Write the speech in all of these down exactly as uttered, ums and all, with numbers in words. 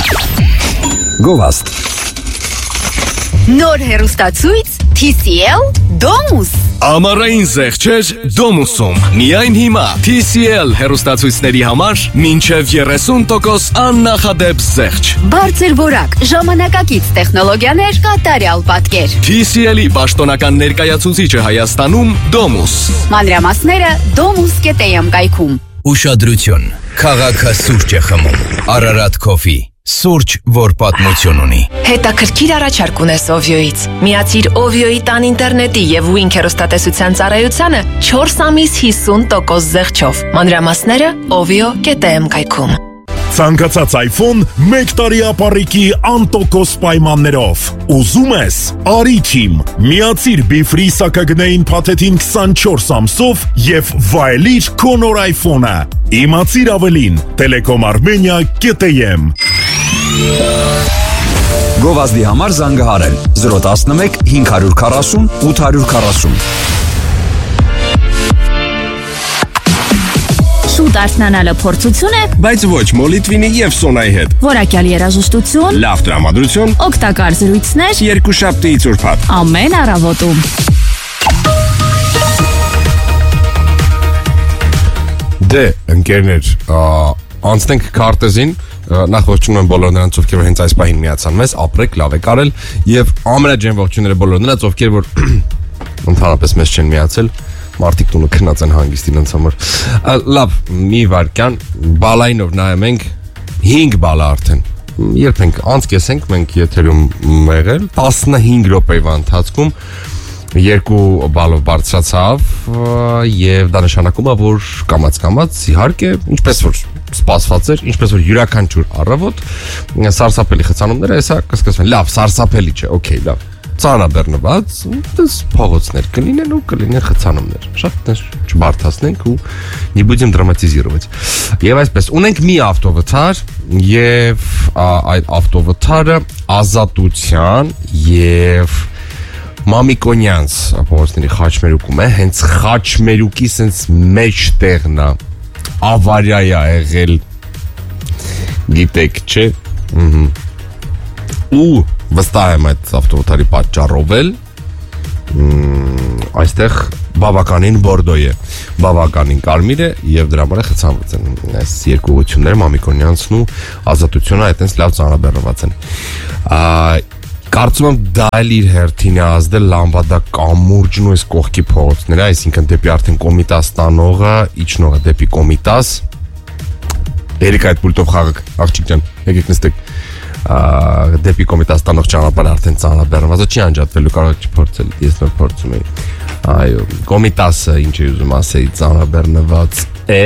Գովաստ Նոր հեռուստացույց Թի Սի Էլ Domus Ամառային զեղչեր Domus-ում Միայն հիմա Թի Սի Էլ հեռուստացույցների համար մինչև երեսուն տոկոս աննախադեպ զեղչ Բարձր որակ, ժամանակակից տեխնոլոգիաներ, կատարյալ պատկեր Թի Սի Էլ-ի պաշտոնական ներկայացուցիչը Հայաստանում Domus Մանրամասները domus կետ էյ էմ կայքում Ուշադրություն Քաղաքը սուրճ է խմում Արարատ Coffee Սուրճ, որ պատմություն ունի Հետաքրքիր առաջարկ ունես Ovio-ից Միացիր Ovio-ի տան ինտերնետի և Wink հեռուստատեսության ծառայությանը չորս ամիս հիսուն տոկոս զեղչով Մանրամասները ovio կետ էյ էմ կայքում Ցանկացած iPhone մեկ տարի ապառիկի անտոկոս պայմաններով Ուզում ես, արի թիմ Միացիր Be-Free սակագնային փաթեթին քսանչորս ամսով և վայելիր քո նոր iPhone-ը Իմացիր ավելին Telecom Armenia կետ էյ էմ Գովազդի համար զանգահարել զրո տասնմեկ հինգ հարյուր քառասուն ութ հարյուր քառասուն Շուտ արթնանալը փորձություն է, Բայց ոչ մոլիտվինի և սոնայի հետ որակյալ երաժշտություն, Լավ տրամադրություն օգտակար զրույցներ, Երկուշաբթիից ուրբաթ ամեն առավոտում Դե, ընկերներ, անցնենք քարտեզին Նախ ողջունում եմ բոլոր նրանց, ովքեր հենց այս պահին միացան մեզ, ապրեք, լավ եք արել Եվ ամենաջան ողջույնները բոլոր նրանց, ովքեր որ ընդհանրապես մեզ չեն միացել Մարդիկ տունը քնած են հանգիստ իրենց համար Լավ, մի վարկյան, բալայնով նայում ենք հինգ բալա արդեն Երբ ենք անցկես ենք, մենք եթերում եղել տասնհինգ րոպեվա ընթացքում Երկու բալով բարձրացավ Եվ դա նշանակում է, որ կամաց-կամաց իհարկե, ինչպես որ սպասված էր, ինչպես որ յուրաքանչյուր առավոտ Սարսափելի խցանումները հեսա կսկսվեն Լավ, սարսափելի չէ, օքեյ, լավ Ծանրաբեռնված, դες փողոցներ կլինեն ու կլինեն խցանումներ Շատ չբարդացնենք ու не будем դրամատիզировать Եվ այսպես, ունենք մի ավտովթար Եվ այդ ավտովթարը ազատության Եվ Մամիկոնյանց փողոցների խաչմերուկում է Հենց խաչմերուկի սենց մեջ տեղն է Ավարիա է եղել Գիտեք, չէ Ու վստահ եմ այդ ավտովթարի պատճառով էլ Այստեղ բավականին բորդո է Բավականին կարմիր է Եվ դրա համար է խցանված են Այս երկու ուղղությունները Մամիկոնյանցն ու ազատությունը Այդտենց լավ ծանրաբեռնված են Կարծում եմ դա էլ իր հերթին է ազդել լամբադա կամուրջն ու այս կողքի փողոցները, այսինքն դեպի արդեն Կոմիտաս տանողը, իջնողը դեպի Կոմիտաս։ Երեք այդ պուլտով խաղաք, աղջիկ ջան, եկեք նստեք։ Դեպի Կոմիտաս տանող ճանապարհը արդեն ծանրաբեռնված է, չի անջատվելու, կարող եք չփորձել, ես նոր փորձում եի։ Այո, Կոմիտասը, ինչ է ուզում ասեի, ծանրաբեռնված է։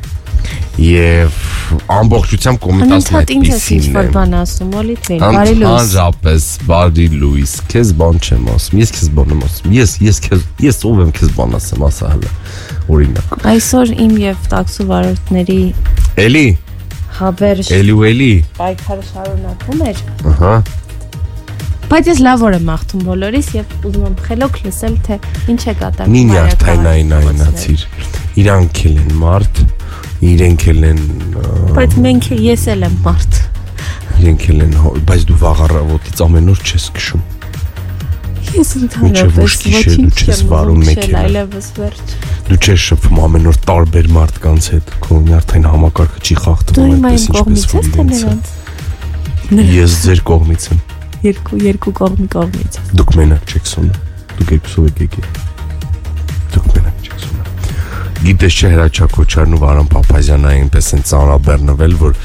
Եվ ամբողջությամբ Կոմիտասն այդպիսին է բան ասում, Օլիթվին, բարի լույս Անձապես, բարի լույս, քեզ բան չեմ ասում, ես քեզ բան եմ ասում, ես, ես քեզ, ես ով եմ քեզ բան ասեմ, ասա հələ, օրինակ Այսօր իմ և տաքսու վարորդների Էլի, հավերժ էլի ու էլի պայքարը շարունակվում էր Ահա Բայց ես լավ օր եմ աղթում բոլորիս և ուզում եմ խելոք լսել, թե ինչ է կատարվում Մի նյարդայնային այնացիր, իրանք էլ են մարդ Իրենք էլ են Բայց մենք ես էլ եմ մարդ Իրենք էլ են, բայց դու վաղ առավոտից ամեն օր չես քշում Ես ընդհանրապես ոչինչ չեմ ուզում քշել, այլևս վերջ Դու չես շփվում ամեն օր տարբեր մարդկանց հետ Քո նյարդային համակարգը չի խախտվում այդպես ինչպես որ Ես ձեր կողմից եմ Երկու, երկու կողմի կողմից Դուք մենակ չեք սոնում Դուք երկուսով եք եկել Դուք մենակ չեք սոնում Գիտես չէ Հրաչյա Քոչարն ու Վարան Փափազյանը այնպես են ծանրաբեռնվել, որ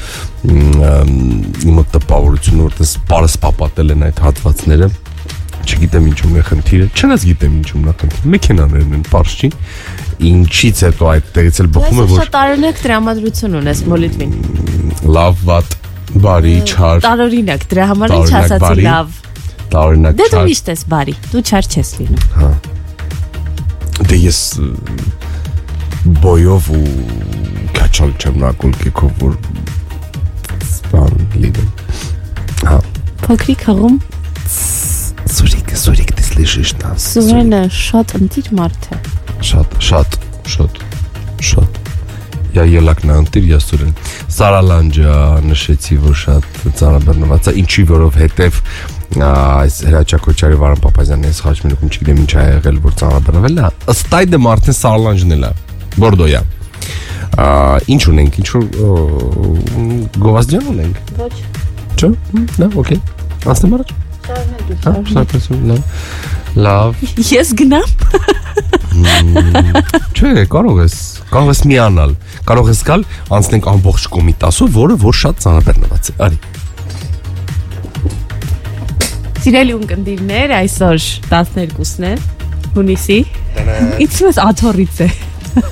իմ տպավորությունը որ տես պարս պապատել են այդ հատվածները, չգիտեմ ինչու՞մ է խնդիրը, չնայած գիտեմ ինչու՞մ է խնդիրը, մեքենաներն են, պարզ չի, ինչից հետո այդտեղից էլ բխում է, որ Շատ տարօրինակ տրամադրություն ունես Մոլիտվին։ Լավ, վատ, բարի, չար։ Տարօրինակ, դրա համար ինչ ասացի լավ։ Տարօրինակ, չար։ Դե դու միշտ ես բարի, դու չար չես լինում։ Հա։ Դե ես բոյով ու քաչալ չեմ նակուլ կեքով, որ սպան լինեմ։ Հա։ Փոքրիկ հղում։ Սուրիկ, սուրիկ, դες լեշիշ տաս։ Սուրենը շատ ընտիր մարդ է։ Շատ, շատ, շատ, շատ։ Я ելակն է ընտիր, я սուրեն։ Սարալանջը նշեցի, որ շատ ծանրաբեռնված է, ինչի որովհետև այս Հրաչյա Քոչարի Վարան Պապազյանի այս խաչմերուկում չգիտեմ ինչ ա եղել, որ ծանրաբեռնվել է, ըստ այդմ արդեն Սարալանջն էլ է, Բորդոյա։ Ինչ ունենք, ինչ որ Գովազդյան ունենք։ Ոչ։ Չէ՞։ Լավ, օքեյ։ Անցնեմ առաջ։ Շարունակություն, լավ։ Ես գնամ։ Չէ, կարող ես, կարող ես միանալ, կարող ես գալ, անցնենք ամբողջ կոմիտասով, որը որ շատ ծանրաբեռնված է։ Արի։ Սիրելի ունկնդիրներ, այսօր տասներկուսն է, հունիսի, ինձ մեզ աթոռից է։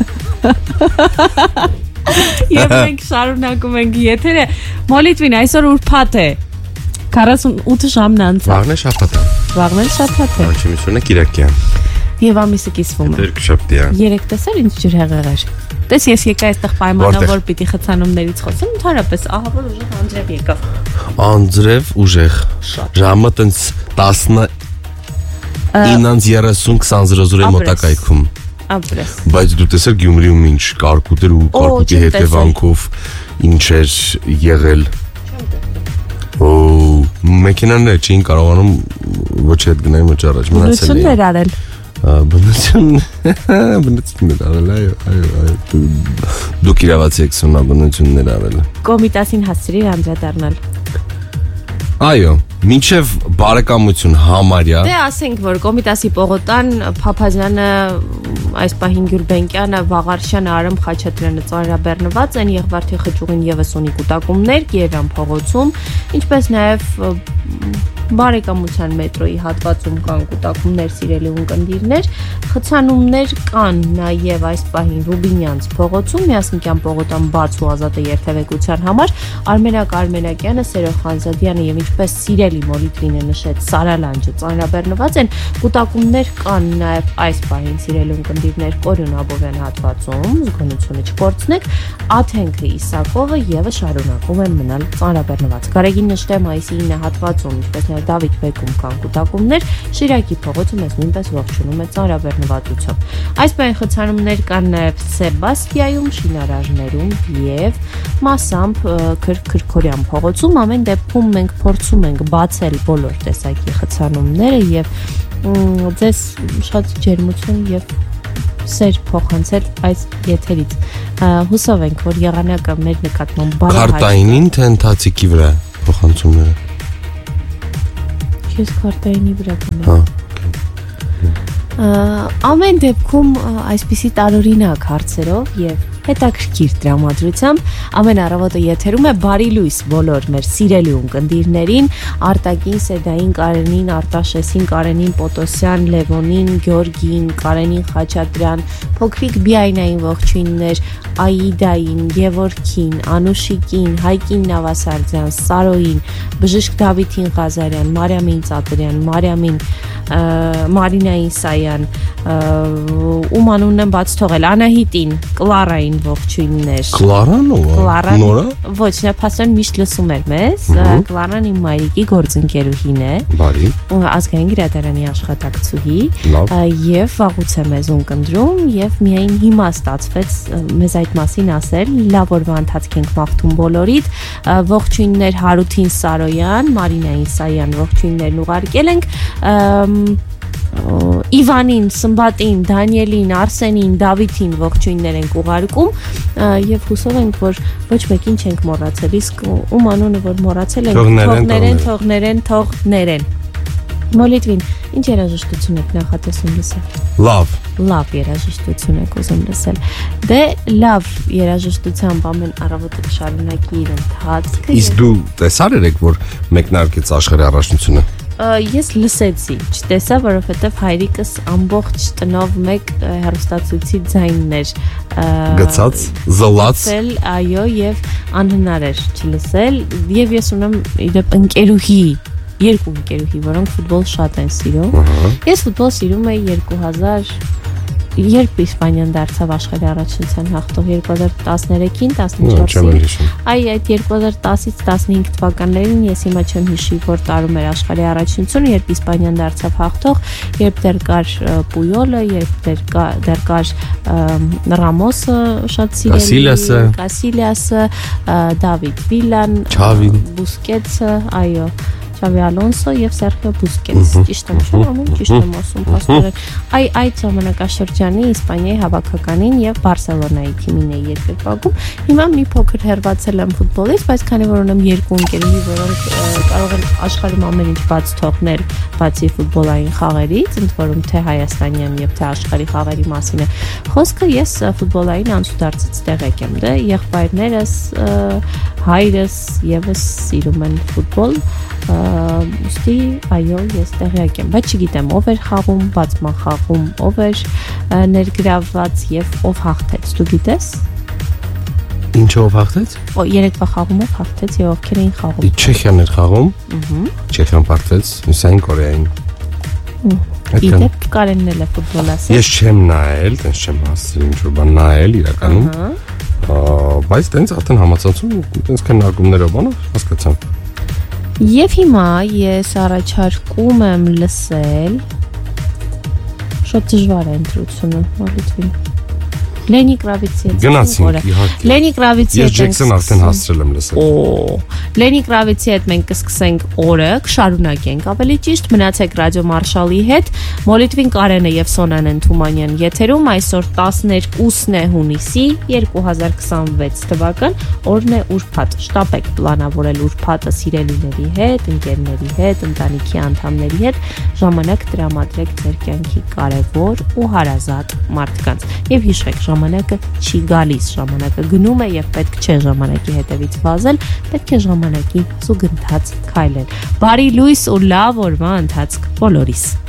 Եվ մենք շարունակում ենք եթերը, Մոլիտվին այսօր ուրբաթ է, քառասունութ ժամն անց։ Վաղն է շաբաթ է։ Վաղն է շաբաթ է։ Անչիմությունը կիրակի է։ Եվ ամիսը կիսվում է։ Երկշաբթի է։ Երեք տեսար ինչ ջուր հեղեղ էր։ Տես ես եկա այստեղ պայմանավոր պիտի խցանումներից խոսեմ, ընդհանրապես ահա որ ուժեղ Անձրև եկավ։ Անձրև ուժեղ։ Ժամը տենց տասնինը երեսուն մոտակայքում։ Ապրես։ Բայց դու տեսար Գյումրիում ինչ կարկուտեր ու կարկուտի հետևանքով ինչ էր եղել։ Օ, մեքենաները չէին կարողանում ոչ հետ գնային ոչ առաջ մնացել էին։ Բնությունն էր արել։ Բնություն, բնությունն էր արել, այո, այո, այո։ Դուք իրավացի եք սունա բնությունն էր արել։ Կոմիտասին հասցրիր անդրադառնալ։ Այո, մինչև բարեկամություն համարյա։ Դե ասենք, որ Կոմիտասի Պողոտան, Փափազյանը, այս պահին Գյուլբենկյանը, Վաղարշյանը, Արամ Խաչատրյանը ծանրաբեռնված են, Եղվարդի Խճուղին եւս ունի կուտակումներ Կիևյան փողոցում, ինչպես նաեւ բարեկամության մետրոյի հատվածում կան կուտակումներ, սիրելի ունկնդիրներ, խցանումներ կան նաև այս պահին Ռուբինյանց փողոցում, Միասնիկյան Պողոտան բաց ու ազատ է երթևեկության համար, Արմենակ Արմենակյանը, Սերո Խանզադյանը եւ ինչպես սիրելի Մոլիտվինը նշեց, Սարալանջը ծանրաբեռնված են, կուտակումներ կան նաև այս պահին սիրելի ունկնդիրներ Կորյուն Աբովյան հատվածում, զգոնությունը չկորցնեք, Աթենքը Իսակովը եւս շարունակում են մնալ ծանրաբեռնված։ Գարեգին նշտե մայիսի ինը հատվածում, ինչպես Դավիթ Բեկում կան կուտակումներ, Շիրակի փողոցում ես նույնպես ողջունում է ծանրաբեռնվածությամբ։ Այս պահին խցանումներ կան նաև Սեբաստիայում, Շինարարներում եւ մասամբ Քրքորյան փողոցում, ամեն դեպքում մենք փորձում ենք բացել բոլոր տեսակի խցանումները եւ ձեզ շատ ջերմություն եւ սեր փոխանցել այս եթերից։ Հուսով ենք, որ եղանակը մեր նկատմամբ բարեհաճ։ Քարտայինին թե ընթացիկի վրա փոխանցումները։ Ես քարտայինի վրա կնեմ։ Ամեն դեպքում այսպիսի տարօրինակ հարցերով եւ հետաքրքիր դրամատրությամբ ամեն առավոտը եթերում է Բարի լույս բոլոր մեր սիրելի ունկնդիրներին, Արտակին, Սեդային, Կարենին, Արտաշեսին, Կարենին Պոտոսյան, Լևոնին, Գյորգին, Կարենին Խաչատրյան, փոքրիկ Բիայնային ողջույններ Աիդային, Գևորգին, Անուշիկին, Հայկին Նավասարդյան, Սարոին, Բժիշկ Դավիթին Ղազարյան, Մարիամին Ծատրյան, Մարիամին Մարինային Սայան, ում անունն եմ բաց թողել, Անահիտին, Կլարային ողջույններ։ Կլարան ու Նորա։ Ոչ, նա փաստորեն միշտ լսում էր մեզ, Կլարան իմ մայրիկի գործընկերուհին է։ Բարի։ Ազգային գրադարանի աշխատակցուհի։ Եվ վաղուց է մեզ ունկնդրում եւ միայն հիմա ստացվեց մեզ այդ մասին ասել, լավ օրվա ընթացք ենք մաղթում բոլորիդ, ողջույններ Հարութին Սարոյան, Մարինային Սայան ողջույններն ուղարկել ենք, Իվանին, Սմբատին, Դանիելին, Արսենին, Դավիթին ողջույններ ենք ուղարկում եւ հուսով ենք, որ ոչ մեկին չենք մոռացել, իսկ ում անունը որ մոռացել ենք, թողներեն, թողներեն, թողներեն։ Մոլիտվին, ինչ երաժշտություն եք նախատեսում լսել։ Լավ։ Լավ երաժշտություն եք ուզում լսել։ Դե լավ երաժշտությամբ ամեն առավոտը կշարունակի իր ընթացքը։ Իսկ դու տեսար եք, որ մեկնարկեց աշխարհի առաջնությունը։ Ես լսեցի, չտեսա, որովհետև հայրիկս ամբողջ տնով մեկ հեռուստացույցի ձայնն էր գցած, զլած, այո, եւ անհնար էր չլսել, եւ ես ունեմ իդեպ ընկերուհի, երկու ընկերուհի, որոնք ֆուտբոլ շատ են սիրում։ Ես ֆուտբոլ սիրում եի երկու հազար Երբ Իսպանիան դարձավ աշխարհի առաջնության հաղթող երկու հազար տասներեքին տասնչորսին այ այդ երկու հազար տասից տասնհինգ թվականներին ես հիմա չեմ հիշի որ տարում էր աշխարհի առաջնությունը երբ Իսպանիան դարձավ հաղթող երբ դեռ կար Պույոլը երբ դեռ կար դեռ կար Ռամոսը շատ սիրելի Կասիլիասը Դավիդ Վիլան Բուսկետսը այո Xavi Alonso եւ Sergio Busquets ճիշտ եմ ասում ճիշտ եմ ասում փաստորեն այ այդ ժամանակաշրջանի Իսպանիայի հավաքականին եւ Բարսելոնայի թիմին է երկրպագում հիմա մի փոքր հերվածել եմ ֆուտբոլից բայց քանի որ ունեմ երկու ընկերուհի որոնք կարող են աշխարհում ամեն ինչ բաց թողնել բացի ֆուտբոլային խաղերից ընդ որում թե հայաստանյան եւ թե աշխարհի խաղերի մասին է խոսքը ես ֆուտբոլային անցուդարձից տեղեկ եմ դե եղբայրներս հայրս եւս սիրում են ֆուտբոլ ուստի այո ես տեղյակ եմ բայց չգիտեմ ով էր խաղում բացման խաղում ով էր ներգրավված եւ ով հաղթեց դու գիտես Ինչով հաղթեց Օ երեկվա խաղում ով հաղթեց եւ ովքեր էին խաղում Չեխիան էր խաղում Չեխիան հաղթեց Հյուսային Կորեային Իդեպ Կարենն էլ է ֆուտբոլ ասել Ես չեմ նայել տենց չեմ հասցրել ինչ որ բան նայել իրականում բայց տենց արդեն համացանցում տենց քննարկումներով բանով հասկացամ Եվ հիմա ես առաջարկում եմ լսել Շատ դժվար է ընտրությունը Մոլիտվին Լենի Կրավիցի հետ Գնացինք իհարկե Լենի Կրավիցի հետ Ես Ջեքսոն արդեն հասցրել եմ լսել Օ Լենի Կրավիցի հետ մենք կսկսենք օրը կշարունակենք ավելի ճիշտ մնացեք ռադիո Մարշալի հետ Մոլիտվին Կարենը եւ Սոնան Թումանյան եթերում այսօր տասներկուսն է հունիսի երկու հազար քսանվեց թվական օրն է ուրբաթ շտապ եք պլանավորել ուրբաթը սիրելիների հետ ընկերների հետ ընտանիքի անդամների հետ ժամանակ տրամադրեք ձեր կյանքի կարևոր ու հարազատ մարդկանց եւ հիշեք ժամանակը չի գալիս ժամանակը գնում է եւ պետք չէ ժամանակի հետևից վազել պետք է ժամանակի զուգընթաց քայլել բարի լույս ու լավ օրվա ընթացք բոլորիս